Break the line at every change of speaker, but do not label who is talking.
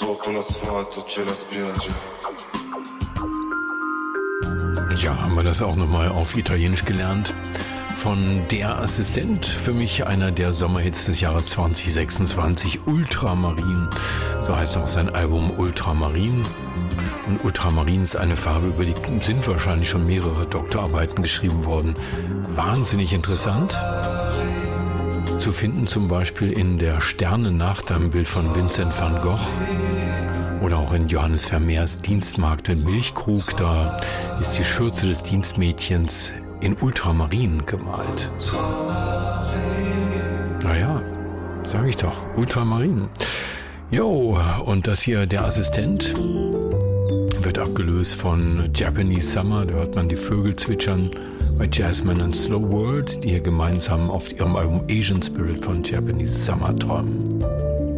sotto un asfalto c'è la spiaggia.
Ja, haben wir das auch nochmal auf Italienisch gelernt. Von Der Assistent, für mich einer der Sommerhits des Jahres 2026, Ultramarin. So heißt auch sein Album Ultramarin. Und Ultramarin ist eine Farbe, über die sind wahrscheinlich schon mehrere Doktorarbeiten geschrieben worden. Wahnsinnig interessant. Zu finden zum Beispiel in der Sternennacht, einem Bild von Vincent van Gogh. Oder auch in Johannes Vermeers Dienstmagd in Milchkrug. Da ist die Schürze des Dienstmädchens in Ultramarin gemalt. Naja, sag ich doch, Ultramarin. Jo, und das hier, Der Assistent, wird abgelöst von Japanese Summer. Da hört man die Vögel zwitschern bei Jasmine und Slow World, die hier gemeinsam auf ihrem Album Asian Spirit von Japanese Summer träumen.